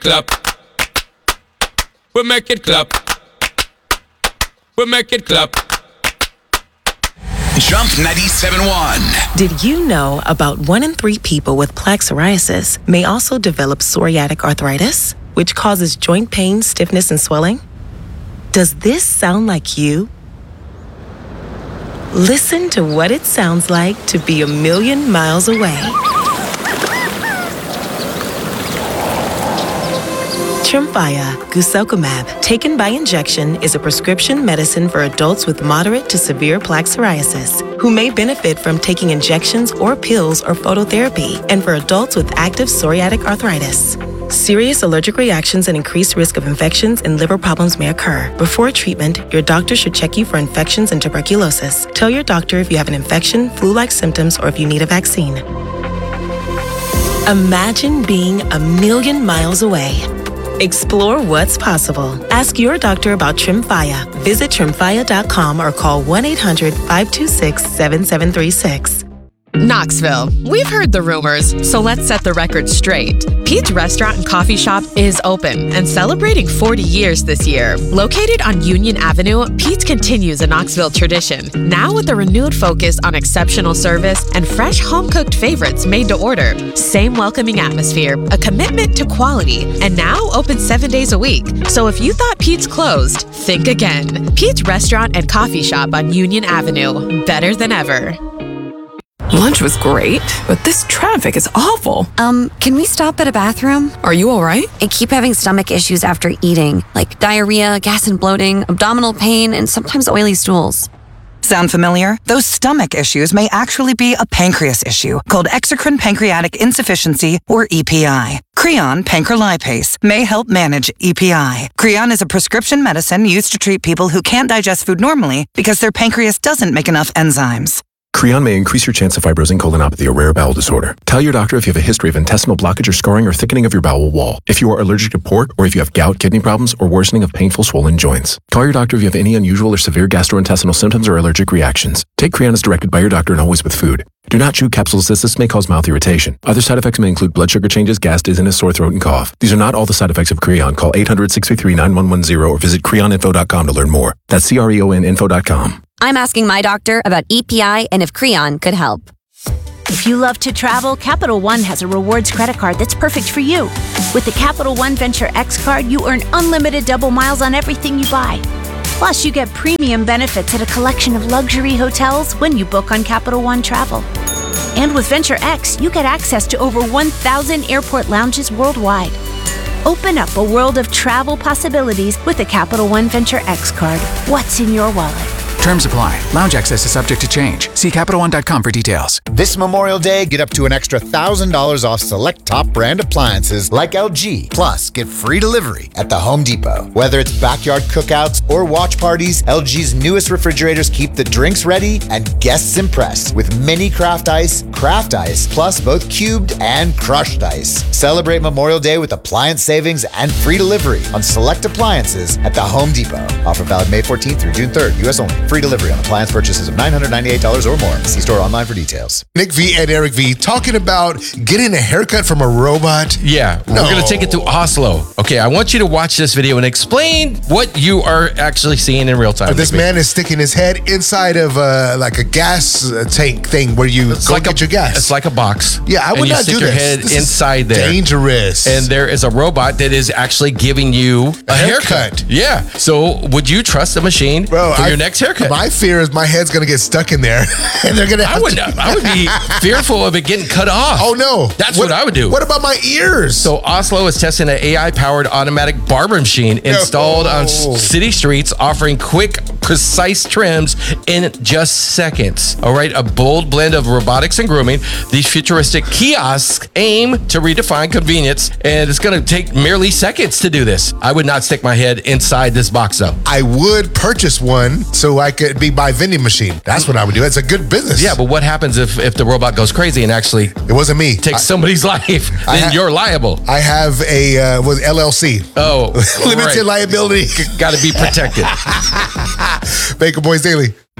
clap. We make it clap. We make it clap. Jump 97.1. Did you know about 1 in 3 people with plaque psoriasis may also develop psoriatic arthritis, which causes joint pain, stiffness, and swelling? Does this sound like you? Listen to what it sounds like to be a million miles away. Tremfya guselkumab, taken by injection, is a prescription medicine for adults with moderate to severe plaque psoriasis who may benefit from taking injections or pills or phototherapy, and for adults with active psoriatic arthritis. Serious allergic reactions and increased risk of infections and liver problems may occur. Before treatment, your doctor should check you for infections and tuberculosis. Tell your doctor if you have an infection, flu-like symptoms, or if you need a vaccine. Imagine being a million miles away. Explore what's possible. Ask your doctor about Tremfya. Visit Tremfya.com or call 1-800-526-7736. Knoxville. We've heard the rumors, so let's set the record straight. Pete's Restaurant and Coffee Shop is open and celebrating 40 years this year. Located on Union Avenue, Pete's continues a Knoxville tradition, now with a renewed focus on exceptional service and fresh home-cooked favorites made to order. Same welcoming atmosphere, a commitment to quality, and now open 7 days a week. So if you thought Pete's closed, think again. Pete's Restaurant and Coffee Shop on Union Avenue. Better than ever. Lunch was great, but this traffic is awful. Can we stop at a bathroom? Are you all right? I keep having stomach issues after eating, like diarrhea, gas and bloating, abdominal pain, and sometimes oily stools. Sound familiar? Those stomach issues may actually be a pancreas issue called exocrine pancreatic insufficiency, or EPI. Creon pancrelipase may help manage EPI. Creon is a prescription medicine used to treat people who can't digest food normally because their pancreas doesn't make enough enzymes. Creon may increase your chance of fibrosing colonopathy, a rare bowel disorder. Tell your doctor if you have a history of intestinal blockage or scarring or thickening of your bowel wall, if you are allergic to pork, or if you have gout, kidney problems, or worsening of painful swollen joints. Call your doctor if you have any unusual or severe gastrointestinal symptoms or allergic reactions. Take Creon as directed by your doctor and always with food. Do not chew capsules as this may cause mouth irritation. Other side effects may include blood sugar changes, gas, dizziness, sore throat, and cough. These are not all the side effects of Creon. Call 800-633-9110 or visit creoninfo.com to learn more. That's CREONinfo.com. I'm asking my doctor about EPI and if Creon could help. If you love to travel, Capital One has a rewards credit card that's perfect for you. With the Capital One Venture X card, you earn unlimited double miles on everything you buy. Plus, you get premium benefits at a collection of luxury hotels when you book on Capital One Travel. And with Venture X, you get access to over 1,000 airport lounges worldwide. Open up a world of travel possibilities with the Capital One Venture X card. What's in your wallet? Terms apply. Lounge access is subject to change. See CapitalOne.com for details. This Memorial Day, get up to an extra $1,000 off select top brand appliances like LG. Plus, get free delivery at the Home Depot. Whether it's backyard cookouts or watch parties, LG's newest refrigerators keep the drinks ready and guests impressed with mini craft ice, plus both cubed and crushed ice. Celebrate Memorial Day with appliance savings and free delivery on select appliances at the Home Depot. Offer valid May 14th through June 3rd, U.S. only. Free delivery on appliance purchases of $998 or more. See store online for details. Nick V and Eric V talking about getting a haircut from a robot. Yeah, we're going to take it to Oslo. Okay, I want you to watch this video and explain what you are actually seeing in real time. This man is sticking his head inside of like a gas tank thing where you get your gas. It's like a box. Yeah, I would not do this. You stick your head inside there. Dangerous. And there is a robot that is actually giving you a haircut. Yeah. So would you trust the machine for your next haircut? My fear is my head's going to get stuck in there. And they're going to have I would be fearful of it getting cut off. Oh, no. That's what I would do. What about my ears? So Oslo is testing an AI-powered automatic barber machine installed on city streets, offering quick, precise trims in just seconds. All right, a bold blend of robotics and grooming. These futuristic kiosks aim to redefine convenience, and it's going to take merely seconds to do this. I would not stick my head inside this box, though. I would purchase one so I could be my vending machine. That's what I would do. It's a good business. Yeah, but what happens if the robot goes crazy and actually it wasn't me takes somebody's life? Then you're liable. I have a LLC. Oh, limited liability. Got to be protected. Baker Boys Daily.